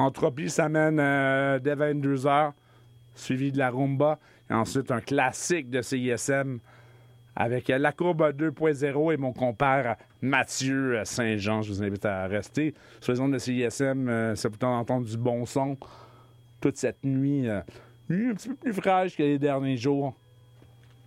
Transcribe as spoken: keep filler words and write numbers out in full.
Entropie s'amène euh, dès vingt-deux heures, suivi de la rumba. Et ensuite, un classique de C I S M avec euh, la courbe deux point zéro et mon compère Mathieu Saint-Jean. Je vous invite à rester sur les ondes de C I S M. Euh, ça vous tente d'entendre du bon son toute cette nuit. Euh, nuit un petit peu plus fraîche que les derniers jours.